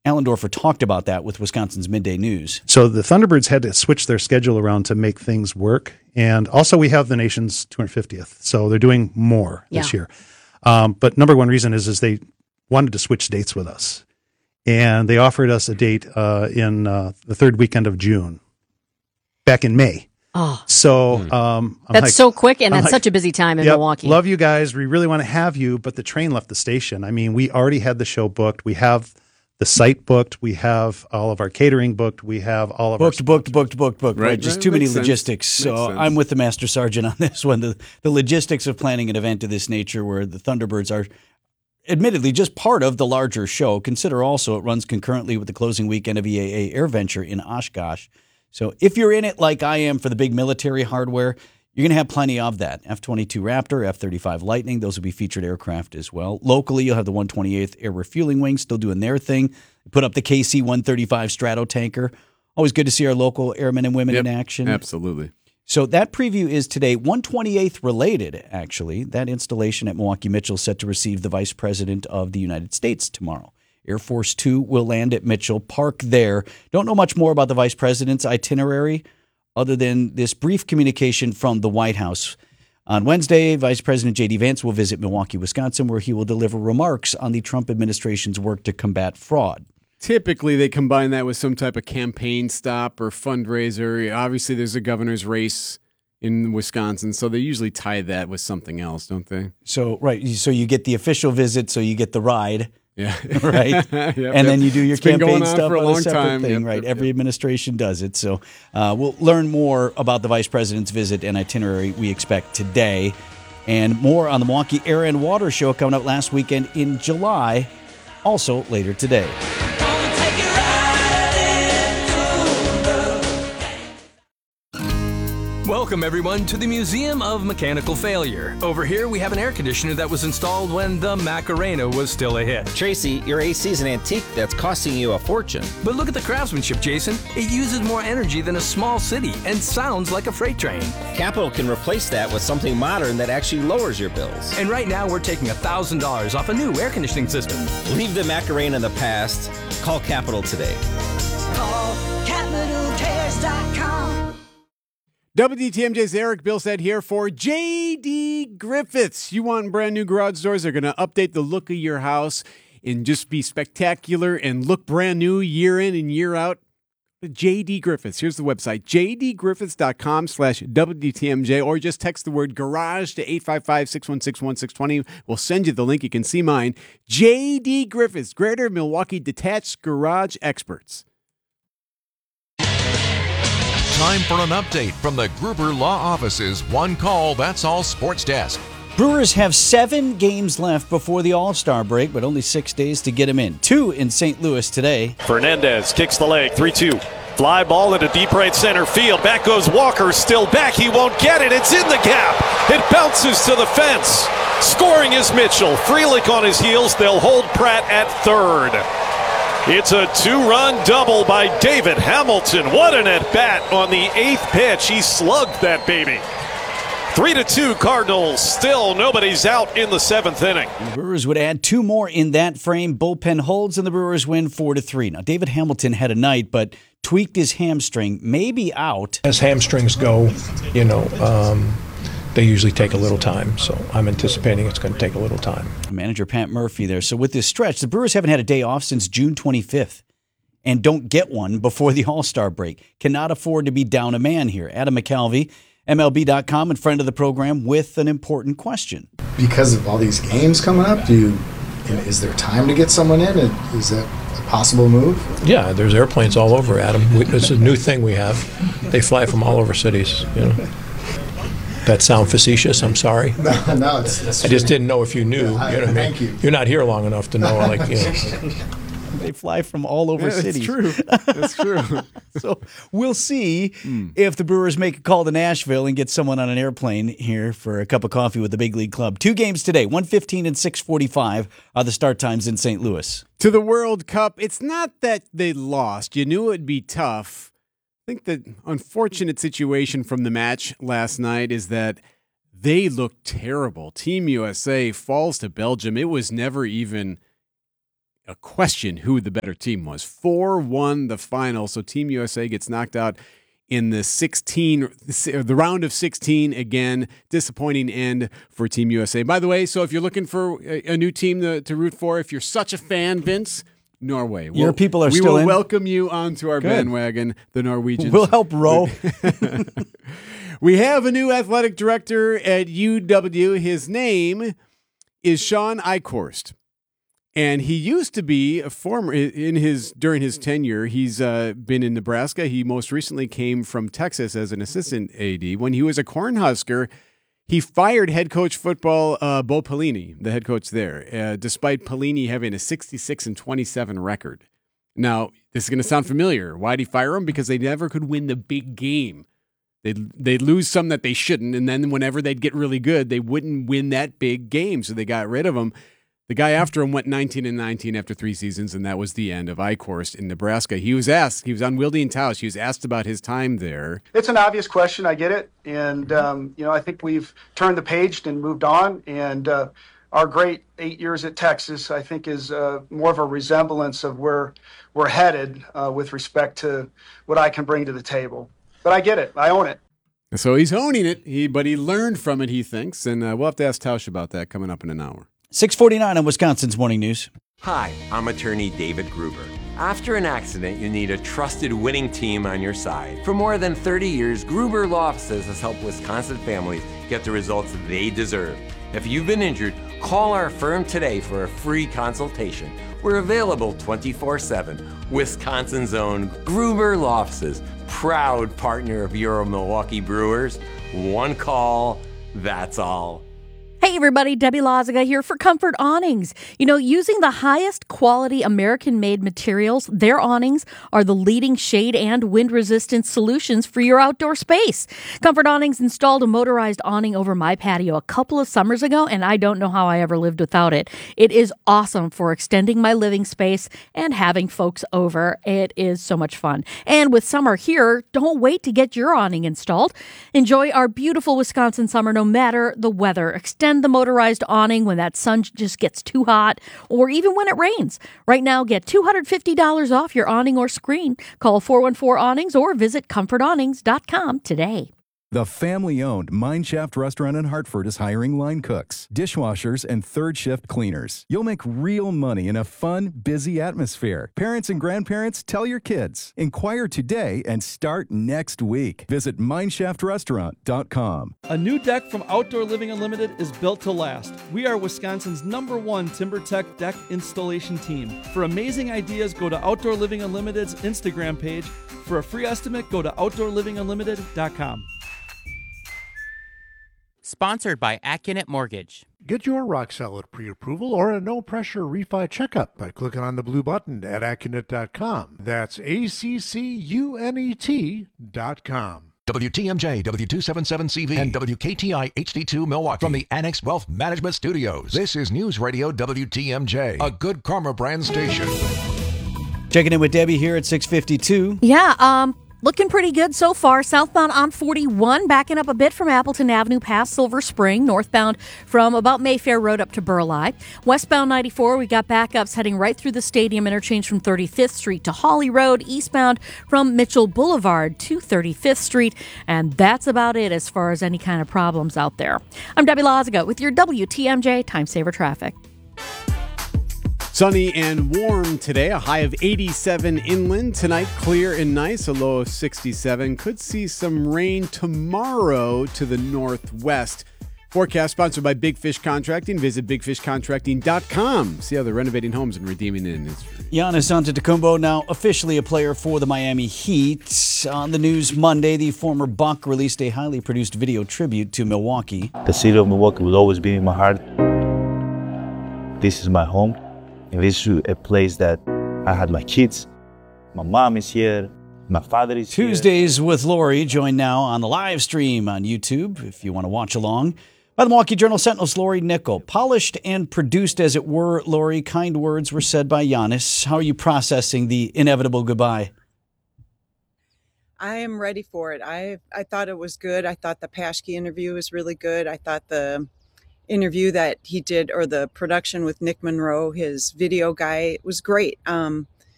Allendorfer talked about that with Wisconsin's Midday News. So the Thunderbirds had to switch their schedule around to make things work. And also we have the nation's 250th. So they're doing more this year. But number one reason is they wanted to switch dates with us. And they offered us a date in the third weekend of June, back in May. Oh, so that's so quick, and that's such a busy time in Milwaukee. Love you guys. We really want to have you, but the train left the station. I mean, we already had the show booked. We have the site booked. We have all of our catering booked. We have all of booked. Right, just too many logistics. So I'm with the Master Sergeant on this one. The logistics of planning an event of this nature, where the Thunderbirds are admittedly just part of the larger show. Consider also it runs concurrently with the closing weekend of EAA AirVenture in Oshkosh. So if you're in it like I am for the big military hardware, you're going to have plenty of that. F-22 Raptor, F-35 Lightning, those will be featured aircraft as well. Locally, you'll have the 128th Air Refueling Wing still doing their thing. Put up the KC-135 Stratotanker. Always good to see our local airmen and women in action. Absolutely. So that preview is today. 128th related, actually. That installation at Milwaukee Mitchell is set to receive the Vice President of the United States tomorrow. Air Force Two will land at Mitchell, park there. Don't know much more about the Vice President's itinerary other than this brief communication from the White House. On Wednesday, Vice President J.D. Vance will visit Milwaukee, Wisconsin, where he will deliver remarks on the Trump administration's work to combat fraud. Typically, they combine that with some type of campaign stop or fundraiser. Obviously, there's a governor's race in Wisconsin, so they usually tie that with something else, don't they? So, right. So you get the official visit, so you get the ride. Yeah. Right. And then you do your campaign stuff for a on long a separate time. thing, right? Every administration does it. So we'll learn more about the Vice President's visit and itinerary we expect today. And more on the Milwaukee Air and Water Show coming up last weekend in July, also later today. Welcome, everyone, to the Museum of Mechanical Failure. Over here, we have an air conditioner that was installed when the Macarena was still a hit. Tracy, your AC is an antique that's costing you a fortune. But look at the craftsmanship, Jason. It uses more energy than a small city and sounds like a freight train. Capital can replace that with something modern that actually lowers your bills. And right now, we're taking $1,000 off a new air conditioning system. Leave the Macarena in the past. Call Capital today. Call CapitalTears.com. WDTMJ's Eric Bilstead here for J.D. Griffiths. You want brand new garage doors? They're going to update the look of your house and just be spectacular and look brand new year in and year out. J.D. Griffiths. Here's the website, jdgriffiths.com/WDTMJ, or just text the word garage to 855-616-1620. We'll send you the link. You can see mine. J.D. Griffiths, Greater Milwaukee Detached Garage Experts. Time for an update from the Gruber Law Office's One Call, That's All Sports Desk. Brewers have 7 games left before the All-Star break, but only 6 days to get them in. 2 in St. Louis today. Fernandez kicks the leg, 3-2. Fly ball into deep right center field. Back goes Walker, still back. He won't get it. It's in the gap. It bounces to the fence. Scoring is Mitchell. Frelick on his heels. They'll hold Pratt at third. It's a 2-run double by David Hamilton. What an at-bat on the 8th pitch. He slugged that baby. 3-2 Cardinals. Still nobody's out in the 7th inning. The Brewers would add 2 more in that frame. Bullpen holds and the Brewers win 4-3. Now, David Hamilton had a night, but tweaked his hamstring. Maybe out. As hamstrings go, they usually take a little time, so I'm anticipating it's going to take a little time. Manager Pat Murphy there. So with this stretch, the Brewers haven't had a day off since June 25th and don't get one before the All-Star break. Cannot afford to be down a man here. Adam McCalvey, MLB.com, and friend of the program, with an important question. Because of all these games coming up, is there time to get someone in? Is that a possible move? Yeah, there's airplanes all over, Adam. It's a new thing we have. They fly from all over cities, That sound facetious? I'm sorry. No, it's I just didn't know if you knew. Thank you. You're not here long enough to know, They fly from all over cities. That's true. So we'll see if the Brewers make a call to Nashville and get someone on an airplane here for a cup of coffee with the Big League Club. 2 games today, 1:15 and 6:45 are the start times in St. Louis. To the World Cup, it's not that they lost. You knew it would be tough. I think the unfortunate situation from the match last night is that they looked terrible. Team USA falls to Belgium. It was never even a question who the better team was. 4-1 the final, so Team USA gets knocked out in the round of 16 again. Disappointing end for Team USA. By the way, so if you're looking for a new team to root for, if you're such a fan, Vince, Norway. Your people are we still will in? welcome you onto our bandwagon, the Norwegians. We'll help row. We have a new athletic director at UW. His name is Sean Eichhorst. And he used to be a former during his tenure. He's been in Nebraska. He most recently came from Texas as an assistant AD. When he was a Cornhusker, he fired head coach football Bo Pelini, the head coach there, despite Pelini having a 66-27 record. Now, this is going to sound familiar. Why did he fire him? Because they never could win the big game. They'd lose some that they shouldn't, and then whenever they'd get really good, they wouldn't win that big game, so they got rid of him. The guy after him went 19-19 after 3 seasons, and that was the end of Eichhorst in Nebraska. He was asked, he was on Wilde and Tausch, he was asked about his time there. It's an obvious question, I get it, and I think we've turned the page and moved on, and our great 8 years at Texas, I think, is more of a resemblance of where we're headed with respect to what I can bring to the table. But I get it, I own it. So he's owning it, but he learned from it, he thinks, and we'll have to ask Tausch about that coming up in an hour. 6:49 on Wisconsin's Morning News. Hi, I'm attorney David Gruber. After an accident, you need a trusted winning team on your side. For more than 30 years, Gruber Law Offices has helped Wisconsin families get the results they deserve. If you've been injured, call our firm today for a free consultation. We're available 24/7. Wisconsin's own Gruber Law Offices, proud partner of your Milwaukee Brewers. One call, that's all. Hey everybody, Debbie Loziga here for Comfort Awnings. Using the highest quality American-made materials, their awnings are the leading shade and wind-resistant solutions for your outdoor space. Comfort Awnings installed a motorized awning over my patio a couple of summers ago, and I don't know how I ever lived without it. It is awesome for extending my living space and having folks over. It is so much fun. And with summer here, don't wait to get your awning installed. Enjoy our beautiful Wisconsin summer no matter the weather. Extend the motorized awning when that sun just gets too hot, or even when it rains. Right now, get $250 off your awning or screen. Call 414-AWNINGS or visit comfortawnings.com today. The family-owned Mine Shaft Restaurant in Hartford is hiring line cooks, dishwashers, and third-shift cleaners. You'll make real money in a fun, busy atmosphere. Parents and grandparents, tell your kids. Inquire today and start next week. Visit mineshaftrestaurant.com. A new deck from Outdoor Living Unlimited is built to last. We are Wisconsin's #1 TimberTech deck installation team. For amazing ideas, go to Outdoor Living Unlimited's Instagram page. For a free estimate, go to OutdoorLivingUnlimited.com. Sponsored by AccuNet Mortgage. Get your rock-solid pre-approval or a no-pressure refi checkup by clicking on the blue button at AccuNet.com. That's AccuNet.com. WTMJ, W277CV, and WKTI HD2 Milwaukee from the Annex Wealth Management Studios. This is News Radio WTMJ, a Good Karma brand station. Checking in with Debbie here at 6:52. Yeah, looking pretty good so far. Southbound on 41, backing up a bit from Appleton Avenue past Silver Spring. Northbound from about Mayfair Road up to Burleigh. Westbound 94, we got backups heading right through the stadium interchange from 35th Street to Hawley Road. Eastbound from Mitchell Boulevard to 35th Street. And that's about it as far as any kind of problems out there. I'm Debbie Loziga with your WTMJ Time Saver Traffic. Sunny and warm today, a high of 87 inland. Tonight, clear and nice, a low of 67. Could see some rain tomorrow to the northwest. Forecast sponsored by Big Fish Contracting. Visit bigfishcontracting.com. See how they're renovating homes and redeeming it. Giannis Antetokounmpo now officially a player for the Miami Heat. On the news Monday, the former Buck released a highly produced video tribute to Milwaukee. The city of Milwaukee will always be in my heart. This is my home. And this is a place that I had my kids. My mom is here. My father is here. Tuesdays with Lori, joined now on the live stream on YouTube, if you want to watch along. By the Milwaukee Journal-Sentinel's Lori Nickel. Polished and produced, as it were, Lori, kind words were said by Giannis. How are you processing the inevitable goodbye? I am ready for it. I thought it was good. I thought the Paschke interview was really good. I thought the interview that he did, or the production with Nick Monroe, his video guy, it was great.